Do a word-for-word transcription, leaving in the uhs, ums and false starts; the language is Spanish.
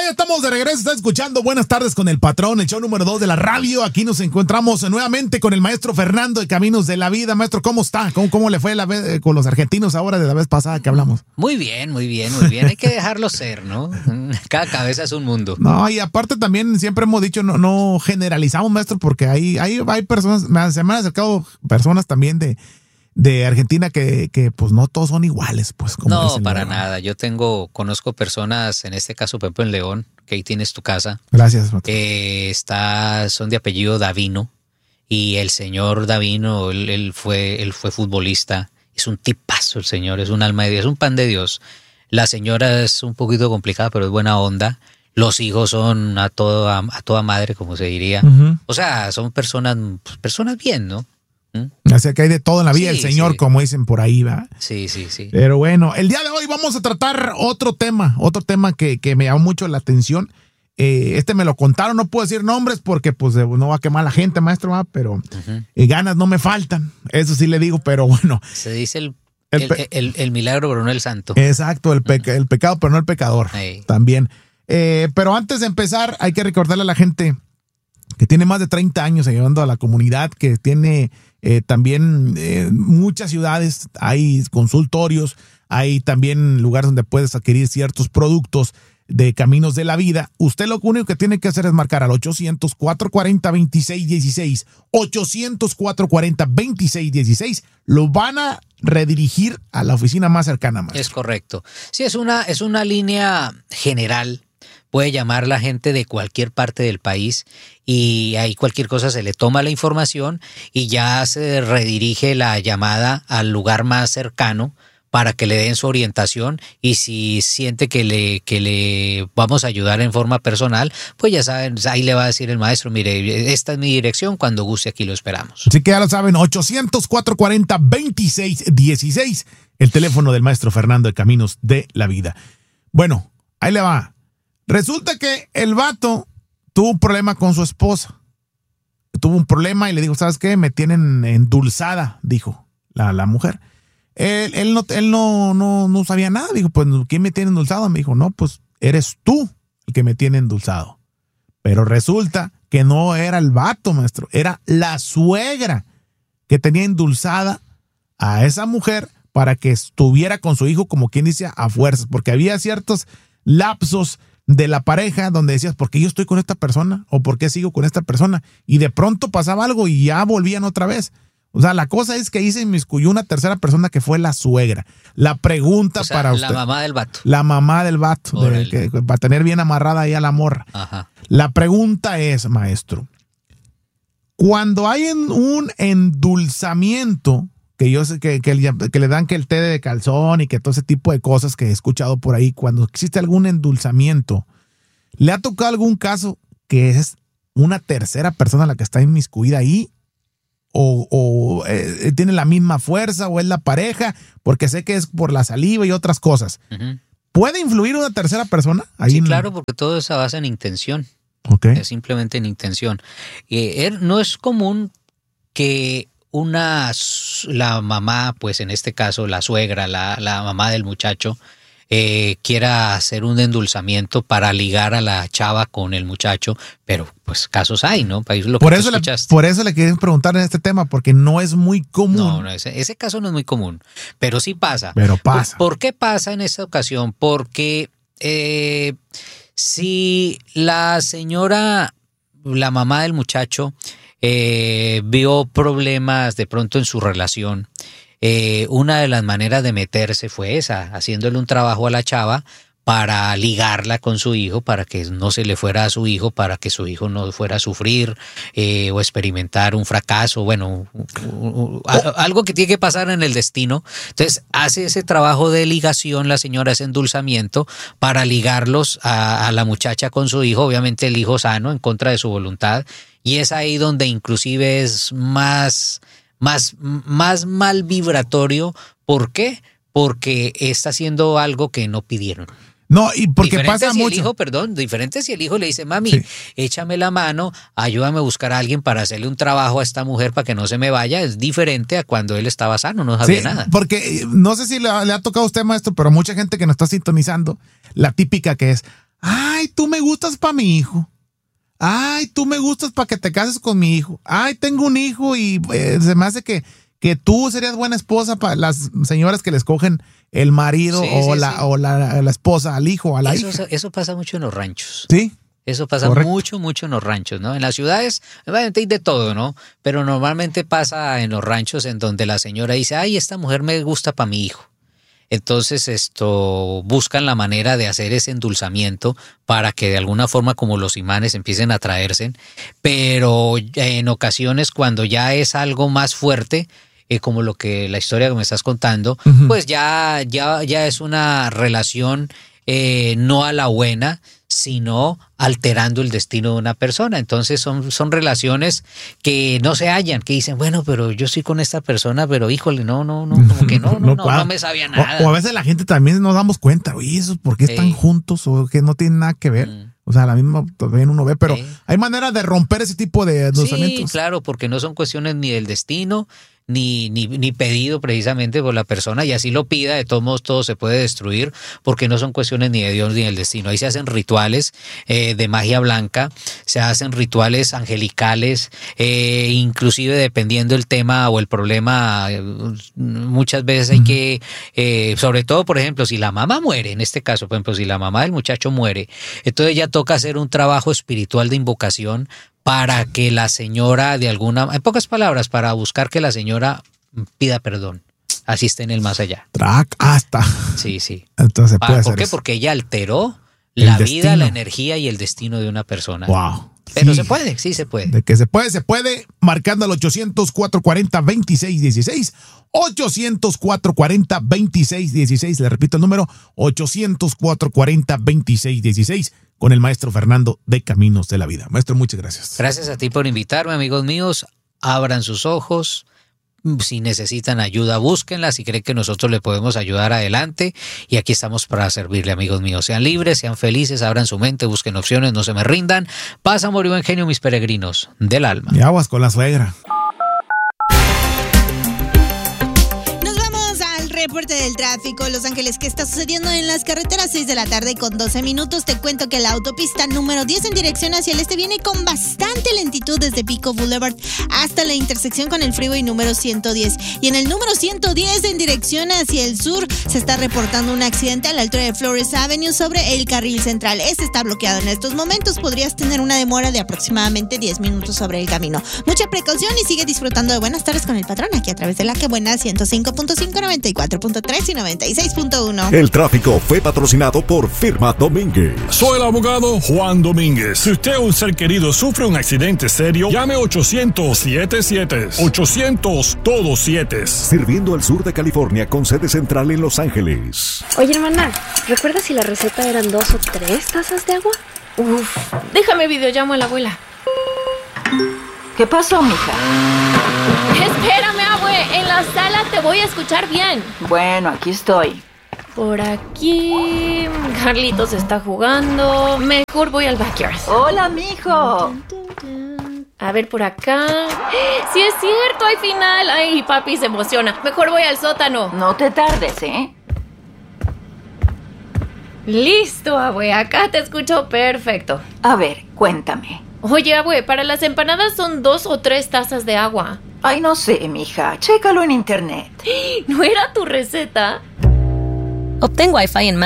ya estamos de regreso. Está escuchando Buenas Tardes con el Patrón, el show número dos de la radio. Aquí nos encontramos nuevamente con el maestro Fernando de Caminos de la Vida. Maestro, ¿cómo está? ¿Cómo, cómo le fue la vez, con los argentinos ahora de la vez pasada que hablamos? Muy bien, muy bien, muy bien. Hay que dejarlo ser, ¿no? Cada cabeza es un mundo. No, y aparte también siempre hemos dicho, no, no generalizamos, maestro, porque hay, hay, hay personas, me, se me han acercado personas también de... de Argentina que, que pues no todos son iguales, pues. Como no, para nada. Yo tengo, conozco personas, en este caso, por ejemplo, en León, que ahí tienes tu casa. Gracias, eh, está, son de apellido Davino, y el señor Davino, él, él fue, él fue futbolista, es un tipazo el señor, es un alma de Dios, es un pan de Dios. La señora es un poquito complicada, pero es buena onda. Los hijos son a toda, a toda madre, como se diría. Uh-huh. O sea, son personas, personas bien, ¿no? Así que hay de todo en la vida, sí, el señor, sí. Como dicen por ahí, ¿va? Sí, sí, sí. Pero bueno, el día de hoy vamos a tratar otro tema, otro tema que, que me llamó mucho la atención. Eh, este me lo contaron, no puedo decir nombres porque pues no va a quemar a la gente, maestro, ¿va? Pero uh-huh. eh, ganas no me faltan, eso sí le digo, pero bueno. Se dice el, el, el, pe- el, el milagro, pero no el santo. Exacto, el, peca- uh-huh. el pecado, pero no el pecador, hey. También. Eh, pero antes de empezar, hay que recordarle a la gente que tiene más de treinta años ayudando a la comunidad, que tiene eh, también eh, muchas ciudades, hay consultorios, hay también lugares donde puedes adquirir ciertos productos de Caminos de la Vida. Usted lo único que tiene que hacer es marcar al ochocientos, cuatrocientos cuarenta, veintiséis dieciséis, ochocientos, cuatrocientos cuarenta, veintiséis dieciséis, lo van a redirigir a la oficina más cercana. Maestro. Es correcto. Sí, es una, es una línea general. Puede llamar la gente de cualquier parte del país y ahí cualquier cosa se le toma la información y ya se redirige la llamada al lugar más cercano para que le den su orientación, y si siente que le, que le vamos a ayudar en forma personal, pues ya saben, ahí le va a decir el maestro, mire, esta es mi dirección, cuando guste aquí lo esperamos. Así que ya lo saben, ochocientos, cuatrocientos cuarenta, veintiséis dieciséis, el teléfono del maestro Fernando de Caminos de la Vida. Bueno, ahí le va. Resulta que el vato tuvo un problema con su esposa. Tuvo un problema y le dijo, ¿sabes qué? Me tienen endulzada, dijo la, la mujer. Él, él, no, él no, no, no sabía nada. Dijo, pues, ¿quién me tiene endulzado? Me dijo, no, pues, eres tú el que me tiene endulzado. Pero resulta que no era el vato, maestro. Era la suegra que tenía endulzada a esa mujer para que estuviera con su hijo, como quien dice, a fuerzas. Porque había ciertos lapsos de la pareja donde decías, ¿por qué yo estoy con esta persona? ¿O por qué sigo con esta persona? Y de pronto pasaba algo y ya volvían otra vez. O sea, la cosa es que ahí se inmiscuyó una tercera persona que fue la suegra. La pregunta o sea, para usted. La mamá del vato. La mamá del vato, de, que, para tener bien amarrada ahí a la morra. Ajá. La pregunta es, maestro, cuando hay un endulzamiento, que yo sé que, que, que le dan que el té de calzón y que todo ese tipo de cosas que he escuchado por ahí, cuando existe algún endulzamiento, ¿le ha tocado algún caso que es una tercera persona la que está inmiscuida ahí? ¿O, o eh, tiene la misma fuerza o es la pareja? Porque sé que es por la saliva y otras cosas. Uh-huh. ¿Puede influir una tercera persona? Ahí sí, en... claro, porque todo se basa en intención. Okay. Es simplemente en intención. Eh, no es común que una, la mamá, pues en este caso la suegra, la, la mamá del muchacho, eh, quiera hacer un endulzamiento para ligar a la chava con el muchacho, pero pues casos hay, ¿no? Para lo por, que eso le, por eso le quería preguntar en este tema, porque no es muy común. No, no ese, ese caso no es muy común, pero sí pasa. Pero pasa. ¿Por, por qué pasa en esta ocasión? Porque eh, si la señora, la mamá del muchacho, eh, vio problemas de pronto en su relación, Eh, una de las maneras de meterse fue esa, haciéndole un trabajo a la chava para ligarla con su hijo, para que no se le fuera a su hijo, para que su hijo no fuera a sufrir eh, o experimentar un fracaso, bueno, algo que tiene que pasar en el destino. Entonces hace ese trabajo de ligación la señora, ese endulzamiento, para ligarlos a, a la muchacha con su hijo, obviamente el hijo sano, en contra de su voluntad, y es ahí donde inclusive es más... Más, más mal vibratorio. ¿Por qué? Porque está haciendo algo que no pidieron. No, y porque diferente pasa si mucho. El hijo, perdón, diferente si el hijo le dice, mami, sí, échame la mano, ayúdame a buscar a alguien para hacerle un trabajo a esta mujer para que no se me vaya. Es diferente a cuando él estaba sano, no sabía sí, nada. Porque no sé si le, le ha tocado a usted, maestro, pero mucha gente que nos está sintonizando, la típica que es, Ay, tú me gustas para mi hijo. Ay, tú me gustas para que te cases con mi hijo. Ay, tengo un hijo y eh, se me hace que, que tú serías buena esposa para las señoras que le escogen el marido sí, o, sí, la, sí. o la, la esposa al hijo o a la eso, hija. Eso pasa mucho en los ranchos. Sí. Eso pasa Correcto. mucho, mucho en los ranchos, ¿no? En las ciudades, obviamente hay de todo, ¿no? Pero normalmente pasa en los ranchos en donde la señora dice, ay, esta mujer me gusta para mi hijo. Entonces esto buscan la manera de hacer ese endulzamiento para que de alguna forma como los imanes empiecen a atraerse, pero en ocasiones cuando ya es algo más fuerte, eh, como lo que la historia que me estás contando, uh-huh. pues ya, ya, ya es una relación eh, no a la buena, sino alterando el destino de una persona. Entonces son, son relaciones que no se hallan, que dicen, bueno, pero yo estoy con esta persona, pero híjole, no, no, no, como que no, no, no, no, no me sabía nada. O, o a veces la gente también nos damos cuenta, oye, ¿eso por qué están sí. juntos? O que no tienen nada que ver. Mm. O sea, la misma también uno ve, pero sí. hay manera de romper ese tipo de endulzamientos. Sí, claro, porque no son cuestiones ni del destino, Ni, ni, ni pedido precisamente por la persona, y así lo pida, de todos modos todo se puede destruir porque no son cuestiones ni de Dios ni del destino. Ahí se hacen rituales eh, de magia blanca, se hacen rituales angelicales, eh, inclusive dependiendo el tema o el problema, eh, muchas veces hay que, eh, sobre todo por ejemplo, si la mamá muere, en este caso, por ejemplo, si la mamá del muchacho muere, entonces ya toca hacer un trabajo espiritual de invocación para que la señora de alguna, en pocas palabras, para buscar que la señora pida perdón. Así está en el más allá. Track hasta. Sí, sí. Entonces puede ¿Por ser qué? eso. Porque ella alteró el la destino. vida, la energía y el destino de una persona. Wow. Pero sí. se puede, sí se puede. De que se puede, se puede. Marcando al ochocientos, cuatrocientos cuarenta, veintiséis dieciséis. ochocientos, cuatrocientos cuarenta, veintiséis dieciséis. Le repito el número. ochocientos, cuatrocientos cuarenta, veintiséis dieciséis. Con el maestro Fernando de Caminos de la Vida. Maestro, muchas gracias. Gracias a ti por invitarme, amigos míos. Abran sus ojos. Si necesitan ayuda, búsquenla. Si creen que nosotros le podemos ayudar, adelante. Y aquí estamos para servirle, amigos míos. Sean libres, sean felices, abran su mente, busquen opciones, no se me rindan. Paz, amor y buen genio, mis peregrinos del alma. Y aguas con la suegra. Reporte del tráfico, Los Ángeles, ¿qué está sucediendo en las carreteras? seis de la tarde con doce minutos. Te cuento que la autopista número diez en dirección hacia el este viene con bastante lentitud desde Pico Boulevard hasta la intersección con el freeway número ciento diez. Y en el número ciento diez en dirección hacia el sur se está reportando un accidente a la altura de Flores Avenue sobre el carril central. Este está bloqueado en estos momentos. Podrías tener una demora de aproximadamente diez minutos sobre el camino. Mucha precaución y sigue disfrutando de Buenas Tardes con el Patrón aquí a través de La Que Buena ciento cinco punto cinco, noventa y cuatro punto tres y noventa y seis punto uno. El tráfico fue patrocinado por Firma Domínguez. Soy el abogado Juan Domínguez. Si usted o un ser querido sufre un accidente serio, llame ochocientos, siete siete. ochocientos, todos siete. Sirviendo al sur de California con sede central en Los Ángeles. Oye, hermana, ¿recuerdas si la receta eran dos o tres tazas de agua? Uf, déjame videollamo a la abuela. ¿Qué pasó, mija? Espérame, abue, en la sala te voy a escuchar bien. Bueno, aquí estoy. Por aquí, Carlitos está jugando. Mejor voy al backyard. Hola, mijo. A ver, por acá. Sí es cierto, hay final. Ay, papi se emociona. Mejor voy al sótano. No te tardes, ¿eh? Listo, abue, acá te escucho perfecto. A ver, cuéntame. Oye, abue, para las empanadas son dos o tres tazas de agua. Ay, no sé, mija. Chécalo en internet. ¿No era tu receta? Obtén Wi-Fi en